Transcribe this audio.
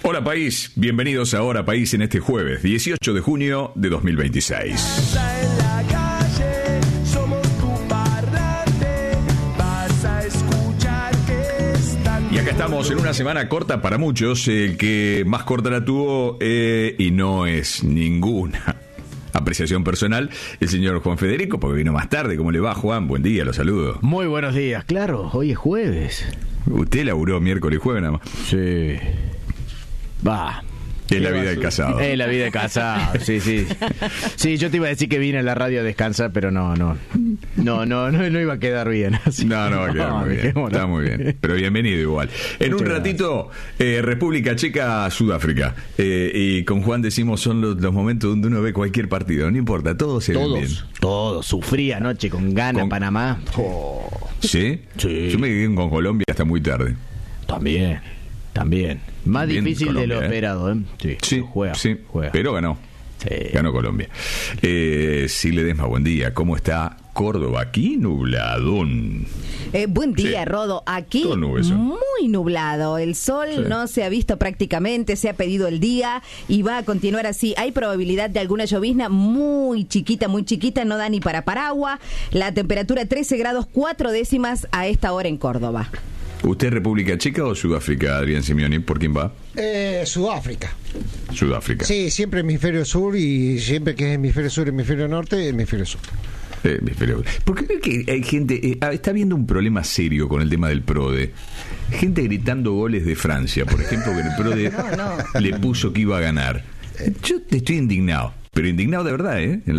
Hola país, bienvenidos a Hora País en este jueves 18 de junio de 2026. Y acá estamos en una semana corta para muchos, el que más corta la tuvo y no es ninguna apreciación personal, el señor Juan Federico, porque vino más tarde. ¿Cómo le va, Juan? Buen día, lo saludo. Muy buenos días, claro, hoy es jueves. Usted laburó miércoles y jueves nada más. Sí. Va. Es la vida del casado. Es la vida del casado, sí. Sí, yo te iba a decir que vine a la radio a descansar, pero no iba a quedar bien. Así. No va a quedar muy bien. Está muy bien. Pero bienvenido igual. En Muchas un ratito, República Checa, Sudáfrica. Y con Juan decimos son los momentos donde uno ve cualquier partido. No importa, todos se ven bien. Todos. Sufrí anoche con Ghana, Panamá. Oh. ¿Sí? Sí. Yo me quedé con Colombia hasta muy tarde. También. Más Bien, difícil Colombia, de lo esperado, ¿eh? Sí, juega. Pero ganó. Sí. Ganó Colombia. Ledesma, buen día. ¿Cómo está Córdoba? Aquí nubladón. Buen día, Sí. Rodo. Aquí Todo nuboso. muy nublado. El sol no se ha visto prácticamente, se ha pedido el día y va a continuar así. Hay probabilidad de alguna llovizna muy chiquita, no da ni para paraguas. La temperatura 13 grados 4 décimas a esta hora en Córdoba. ¿Usted es República Checa o Sudáfrica, Adrián Simeoni? ¿Por quién va? Sudáfrica. Sudáfrica. Sí, siempre hemisferio sur y siempre que es hemisferio sur, hemisferio norte, hemisferio sur. ¿Por qué cree que hay gente, está habiendo un problema serio con el tema del PRODE? Gente gritando goles de Francia, por ejemplo, que el PRODE le puso que iba a ganar. Yo estoy indignado, pero indignado de verdad, ¿eh?